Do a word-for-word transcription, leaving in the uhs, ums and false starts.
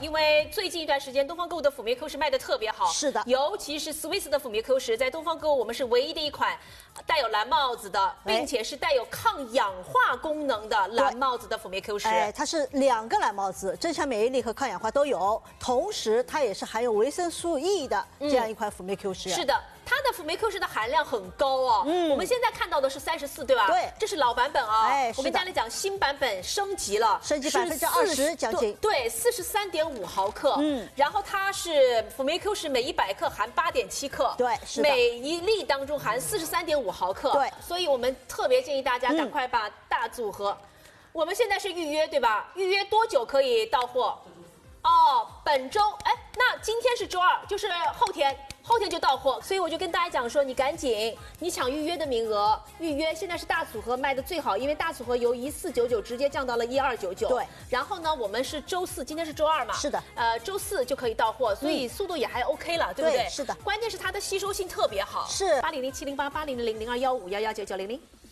因为最近一段时间东方购物的辅酶 Q 十卖的特别好。 是的， 尤其是 Swiss 的辅酶 Q 十，在东方购物我们是唯一的一款带有蓝帽子的，并且是带有抗氧化功能的蓝帽子的辅酶 Q 十。 哎，它是两个蓝帽子，增强免疫力和抗氧化都有，同时它也是含有维生素 E 的这样一款辅酶 Q 十。 是的。 它的辅酶 Q 十的含量很高哦，嗯，我们现在看到的是三十四，对吧？ 对， 这是老版本啊。 哎， 我跟大家讲，新版本升级了， 升级百分之二十将近， 对，四十三点五毫克，嗯，然后它是辅酶 Q 十每一百克含八点七克， 对，是的， 每一粒当中含四十三点五毫克， 对， 所以我们特别建议大家赶快把大组合，嗯、我们现在是预约对吧？预约多久可以到货？哦，本周，哎，那今天是周二，就是后天。 后天就到货，所以我就跟大家讲说，你赶紧，你抢预约的名额，预约现在是大组合卖的最好，因为大组合由一四九九直接降到了一二九九。 对， 然后呢，我们是周四，今天是周二嘛？ 是的。 呃，周四就可以到货，所以速度也还 OK 了，嗯、对不对？ 是的。 关键是它的吸收性特别好。 是。 八零零七零八八零零零二幺五幺幺九九零零。